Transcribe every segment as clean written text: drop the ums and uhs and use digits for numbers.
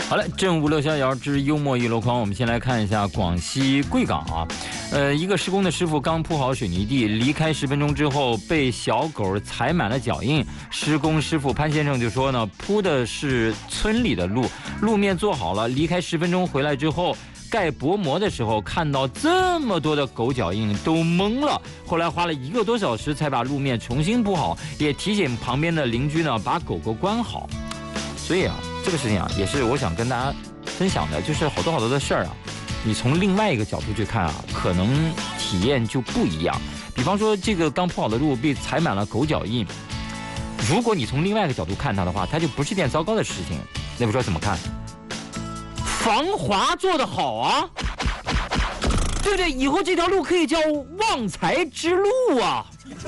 好了，正午乐逍遥之幽默一箩筐，我们先来看一下广西贵港啊。一个施工的师傅刚铺好水泥地，离开10分钟之后被小狗踩满了脚印。施工师傅潘先生就说呢，铺的是村里的路，路面做好了，离开10分钟回来之后，盖薄膜的时候看到这么多的狗脚印，都懵了。后来花了1个多小时才把路面重新铺好，也提醒旁边的邻居呢把狗狗关好。所以啊，这个事情啊，也是我想跟大家分享的，就是好多的事儿啊，你从另外一个角度去看啊，可能体验就不一样。比方说，这个刚铺好的路被踩满了狗脚印，如果你从另外一个角度看它的话，它就不是件糟糕的事情。那你说怎么看？防滑做得好啊，对不对？以后这条路可以叫旺财之路啊。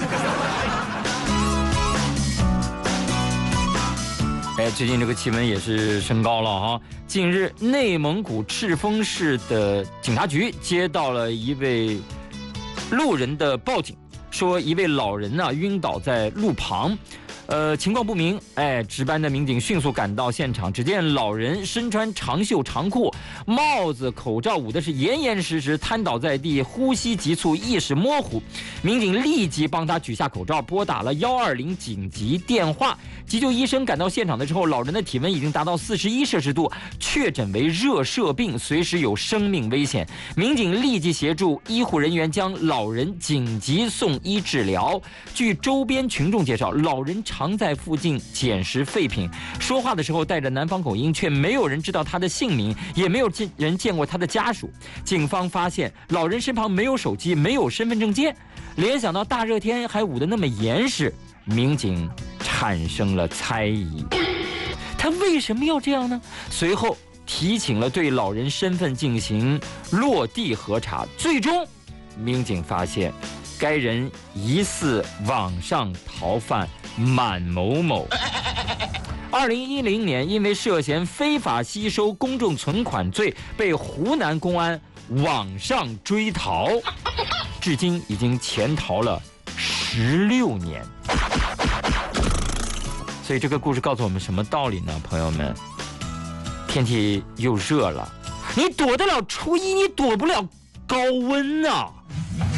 最近这个气温也是升高了哈。近日，内蒙古赤峰市的警察局接到了一位路人的报警，说一位老人呢晕倒在路旁。情况不明，值班的民警迅速赶到现场，只见老人身穿长袖长裤，帽子口罩捂的是严实，瘫倒在地，呼吸急促，意识模糊。民警立即帮他取下口罩，拨打了120紧急电话。急救医生赶到现场的时候，老人的体温已经达到41摄氏度，确诊为热射病，随时有生命危险。民警立即协助医护人员将老人紧急送医治疗。据周边群众介绍，老人常在附近捡拾废品，说话的时候带着南方口音，却没有人知道他的姓名，也没有人见过他的家属。警方发现老人身旁没有手机，没有身份证件，联想到大热天还捂得那么严实，民警产生了猜疑，他为什么要这样呢？随后提请了对老人身份进行落地核查，最终民警发现该人疑似网上逃犯满某某。2010年因为涉嫌非法吸收公众存款罪被湖南公安网上追逃，至今已经潜逃了16年。所以这个故事告诉我们什么道理呢？朋友们，天气又热了，你躲得了初一，你躲不了高温啊。